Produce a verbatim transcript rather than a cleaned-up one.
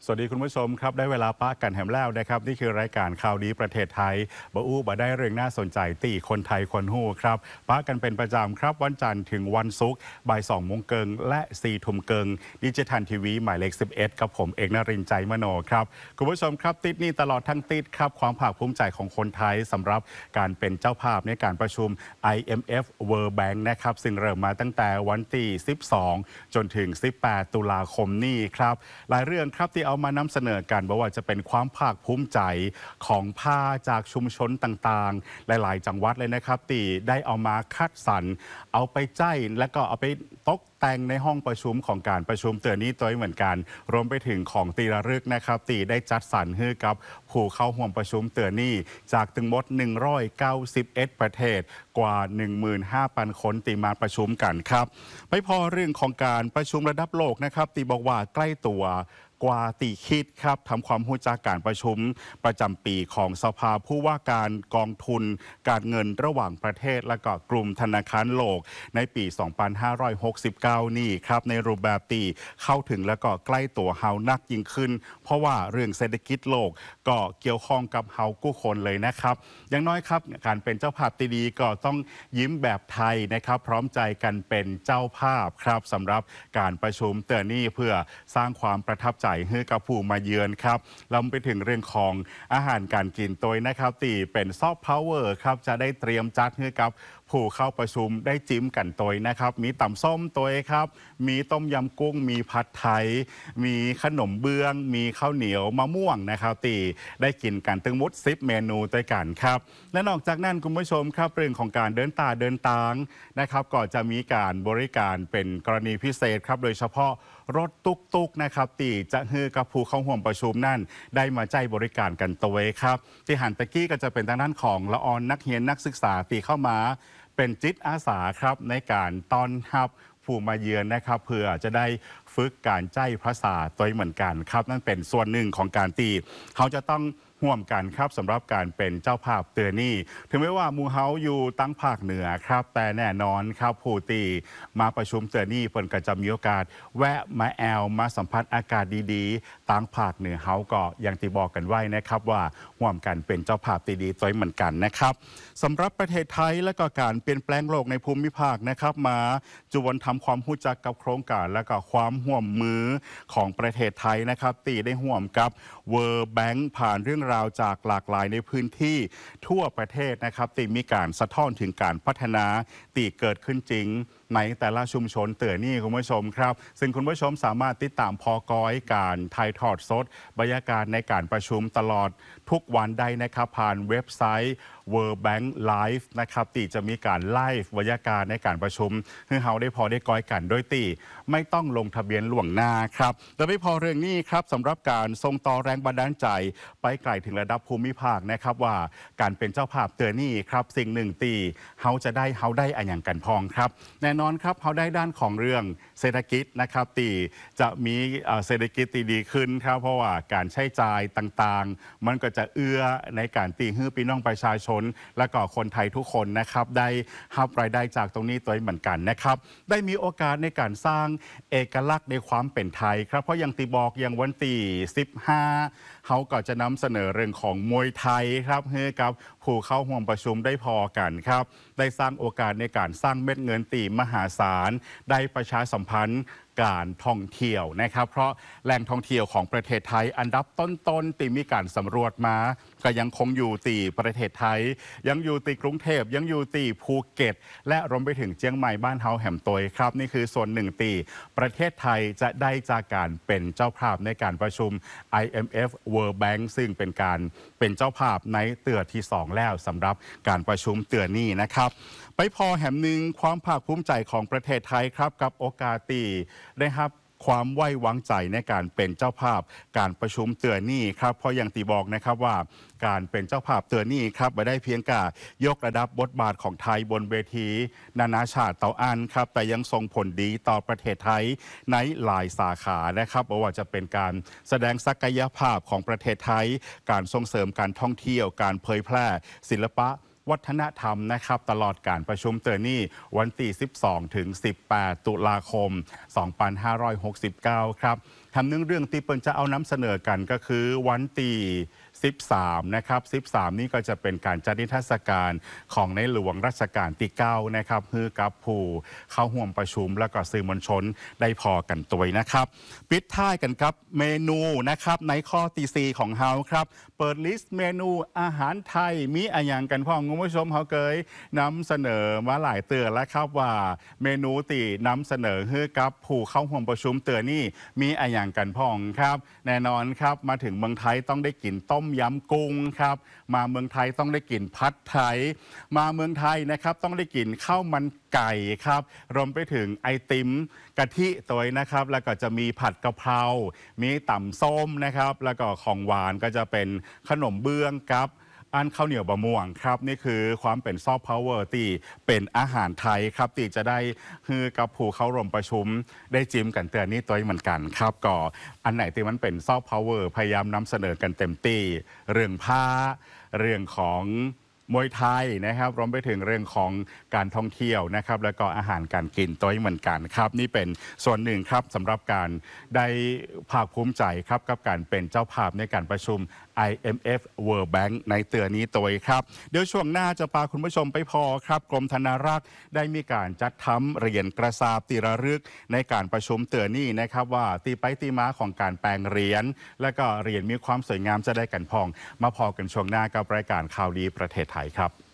สวัสดีคุณผู้ชมครับได้เวลาป้ากันแหมแล้วนะครับนี่คือรายการข่าวดีประเทศไทยบ่อู้บ่ได้เรื่องน่าสนใจตีคนไทยคนหู้ครับป้ากันเป็นประจำครับวันจันทร์ถึงวันศุกร์บ่ายสองโมงเกิงและสี่ทุ่มเกิงดิจิทัลทีวีหมายเลขสิบเอ็ดกับผมเอกนรินทร์ใจมโนครับคุณผู้ชมครับติดนี่ตลอดทั้งติดครับความภาคภูมิใจของคนไทยสำหรับการเป็นเจ้าภาพในการประชุม ไอ เอ็ม เอฟ World Bank นะครับซึ่งเริ่มมาตั้งแต่วันที่สิบสองจนถึงสิบแปดตุลาคมนี้ครับหลายเรื่องครับที่เอามานำเสนอกันบอกว่าจะเป็นความภาคภูมิใจของผ้าจากชุมชนต่างๆหลายๆจังหวัดเลยนะครับที่ได้เอามาคัดสรรเอาไปใจและก็เอาไปตกแต่งในห้องประชุมของการประชุมเตือนนี้ตัวเหมือนกันรวมไปถึงของตีระลึกนะครับตีได้จัดสรรให้กับผู้เข้าร่วมประชุมเตือนนี้จากถึงหมดหนึ่งร้อยเก้าสิบเอ็ดประเทศกว่า หนึ่งหมื่นห้าพัน คนตีมาประชุมกันครับไม่พอเรื่องของการประชุมระดับโลกนะครับตีบอกว่าใกล้ตัวกว่าตีคิดครับทำความรู้จักการประชุมประจำปีของสภาผู้ว่าการกองทุนการเงินระหว่างประเทศและก็กลุ่มธนาคารโลกในปี สองพันห้าร้อยหกสิบเก้า นี่ครับในรูปแบบตีเข้าถึงแล้วก็ใกล้ตัวเฮานักยิ่งขึ้นเพราะว่าเรื่องเศรษฐกิจโลกก็เกี่ยวข้องกับเฮากู้คนเลยนะครับอย่างน้อยครับการเป็นเจ้าภาพตีดีก็ต้องยิ้มแบบไทยนะครับพร้อมใจกันเป็นเจ้าภาพครับสำหรับการประชุมเตือนนี้เพื่อสร้างความประทับใจให้กับผู้มาเยือนครับเราไปถึงเรื่องของอาหารการกินตัวนะครับตีเป็นซอฟต์พาวเวอร์ครับจะได้เตรียมจัดให้กับผู้เข้าประชุมได้จิ้มกันตัวนะครับมีตำส้มตัวครับมีต้มยำกุ้งมีผัดไทยมีขนมเบื้องมีข้าวเหนียวมะม่วงนะครับตีได้กินกันตึงมุดซิปเมนูด้วยกันครับและนอกจากนั้นคุณผู้ชมครับเรื่องของการเดินตาเดินตางนะครับก็จะมีการบริการเป็นกรณีพิเศษครับโดยเฉพาะรถตุกตุกนะครับตีจะฮือกับผู้เข้าร่วมประชุมนั่นได้มาใจบริการกันตัวครับที่หันตะกี้ก็จะเป็นทางด้านของละออนนักเรียนนักศึกษาตีเข้ามาเป็นจิตอาสาครับในการต้อนรับผู้มาเยือนนะครับเพื่อจะได้ฝึกการใจภาษาตัวเหมือนกันครับนั่นเป็นส่วนหนึ่งของการตีเขาจะต้องร่วมกันครับสำหรับการเป็นเจ้าภาพเตือนนี่ถึงแม้ว่ามูเฮาอยู่ตั้งภาคเหนือครับแต่แน่นอนครับผู้ตีมาประชุมเตือนนี่เพิ่นก็จะมีโอกาสแวะมาแอลมาสัมผัสอากาศดีๆตั้งภาคเหนือเฮาก็ยังตีบอกกันไว้นะครับว่าร่วมกันเป็นเจ้าภาพตีดีตัวเหมือนกันนะครับสำหรับประเทศไทยและก็การเปลี่ยนแปลงโลกในภูมิภาคนะครับมาจวนทำความรู้จักกับโครงการและก็ความร่วมมือของประเทศไทยนะครับตีได้ร่วมกับ World Bank ผ่านเรื่องราวจากหลากหลายในพื้นที่ทั่วประเทศนะครับตีมีการสะท้อนถึงการพัฒนาตีเกิดขึ้นจริงในแต่ละชุมชนเตือนนี่คุณผู้ชมครับซึ่งคุณผู้ชมสามารถติดตามพอกอยการถ่ายทอดสดบรรยากาศในการประชุมตลอดทุกวันได้นะครับผ่านเว็บไซต์ World Bank Live นะครับตีจะมีการไลฟ์บรรยากาศในการประชุมให้เฮาได้พอได้ก้อยกันโดยตีไม่ต้องลงทะเบียนล่วงหน้าครับและไม่พอเรื่องนี้ครับสำหรับการส่งต่อแรงบันดาลใจไปไกลถึงระดับภูมิภาคนะครับว่าการเป็นเจ้าภาพเตือนนี่ครับสิ่งหนึ่งตีเฮาจะได้เฮาได้อะอย่างกันพองครับแน่นอนครับเฮาได้ด้านของเรื่องเศรษฐกิจนะครับตีจะมีเศรษฐกิจตีดีขึ้นครับเพราะว่าการใช้จ่ายต่างๆมันก็จะเอื้อในการตีฮื้อพี่น้องประชาชนและก็คนไทยทุกคนนะครับได้รับรายได้จากตรงนี้ตัวเหมือนกันนะครับได้มีโอกาสในการสร้างเอกลักษณ์ในความเป็นไทยครับเพราะอย่างตีบอกอย่างวันที่สิบห้าเขาก็จะนำเสนอเรื่องของมวยไทยครับให้กับผู้เข้าร่วมประชุมได้พอกันครับได้สร้างโอกาสในการสร้างเม็ดเงินตีมหาศาลได้ประชาสัมพันธ์การท่องเที่ยวนะครับเพราะแหล่งท่องเที่ยวของประเทศไทยอันดับต้นๆตีมีการสำรวจมาก็ยังคงอยู่ตีประเทศไทยยังอยู่ตีกรุงเทพยังอยู่ตีภูเก็ตและรวมไปถึงเชียงใหม่บ้านเฮาแหมตยครับนี่คือส่วนหนึ่งตีประเทศไทยจะได้จากการเป็นเจ้าภาพในการประชุม ไอ เอ็ม เอฟ World Bank ซึ่งเป็นการเป็นเจ้าภาพในเตือนที่สองแล้วสำหรับการประชุมเตือนนี้นะครับไปพอแหมหนึ่งความภาคภูมิใจของประเทศไทยครับกับโอกาสตีได้ครับความไว้วางใจในการเป็นเจ้าภาพการประชุมเตือนนี่ครับเพราะอย่างตีบอกนะครับว่าการเป็นเจ้าภาพเตือนนี่ครับไม่ได้เพียงแต่ยกระดับบทบาทของไทยบนเวทีนานาชาติเตาอันครับแต่ยังส่งผลดีต่อประเทศไทยในหลายสาขานะครับไม่ว่าจะเป็นการแสดงศักยภาพของประเทศไทยการส่งเสริมการท่องเที่ยวการเผยแพร่ศิลปะวัฒนธรรมนะครับตลอดการประชุมเตือนนี่วันที่สิบสองถึงสิบแปดตุลาคมสองพันห้าร้อยหกสิบเก้าครับทำเนื่องเรื่องที่เปิ้ลจะเอาน้ำเสนอกันก็คือวันที่สิบสามนะครับสิบสามนี่ก็จะเป็นการจัดนิทรรศการของในหลวงรัชกาลที่เก้านะครับฮือกับผู้เข้าห่วมประชุมแล้วก็สื่อมวลชนได้พอกันตัวนะครับปิดท้ายกันครับเมนูนะครับในข้อที่สี่ของเฮาครับเปิดลิสต์เมนูอาหารไทยมีอะไรอย่างกันพ่อคุณผู้ชมเขาเคยนำเสนอมาหลายเตือนแล้วครับว่าเมนูตีนำเสนอฮือกับผู้เข้าห่วมประชุมเตือนนี่มีอะไรอย่างกันพ่องครับแน่นอนครับมาถึงเมืองไทยต้องได้กินต้มยำกุ้งครับมาเมืองไทยต้องได้กินผัดไทยมาเมืองไทยนะครับต้องได้กินข้าวมันไก่ครับรวมไปถึงไอติมกะทิตัวนะครับแล้วก็จะมีผัดกะเพรามีต่ำส้มนะครับแล้วก็ของหวานก็จะเป็นขนมเบื้องครับอันข้าวเหนียวบะม่วงครับนี่คือความเป็นซอฟต์พาวเวอร์ที่เป็นอาหารไทยครับที่จะได้คือกับผู้เข้าร่วมประชุมได้จิ้มกันเตือนนี่ตัวเหมือนกันครับก็อันไหนที่มันเป็นซอฟต์พาวเวอร์พยายามนำเสนอกันเต็มที่เรื่องผ้าเรื่องของมวยไทยนะครับรวมไปถึงเรื่องของการท่องเที่ยวนะครับแล้วก็อาหารการกินตัวเหมือนกันครับนี่เป็นส่วนหนึ่งครับสำหรับการได้ภาคภูมิใจครับกับการเป็นเจ้าภาพในการประชุม ไอ เอ็ม เอฟ World Bank ในเตือนนี้ตัวครับเดี๋ยวช่วงหน้าจะพาคุณผู้ชมไปพอครับกรมธนารักษ์ได้มีการจัดทำเหรียญกระสาบตีระลึกในการประชุมเตือนนี้นะครับว่าตีไปตีมาของการแปลงเหรียญและก็เหรียญมีความสวยงามจะได้กันพองมาพอกันช่วงหน้ากับรายการข่าวดีประเทศไทยครับ